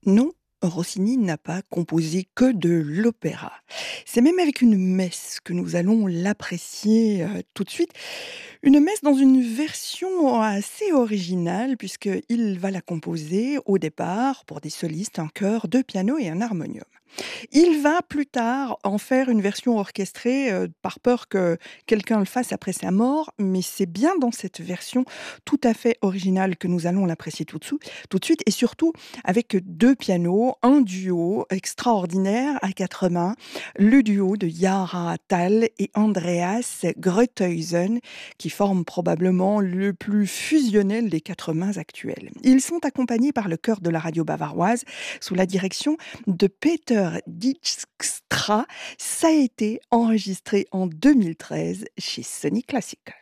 Non, Rossini n'a pas composé que de l'opéra. C'est même avec une messe que nous allons l'apprécier tout de suite. Une messe dans une version assez originale puisqu'il va la composer au départ pour des solistes, un chœur, deux pianos et un harmonium. Il va plus tard en faire une version orchestrée, par peur que quelqu'un le fasse après sa mort, mais c'est bien dans cette version tout à fait originale que nous allons l'apprécier tout de suite et surtout avec 2 pianos, un duo extraordinaire à 4 mains, le duo de Yara Tall et Andreas Gröthuysen qui forment probablement le plus fusionnel des 4 mains actuels. Ils sont accompagnés par le chœur de la radio bavaroise sous la direction de Peter Dijkstra. Ça a été enregistré en 2013 chez Sony Classical.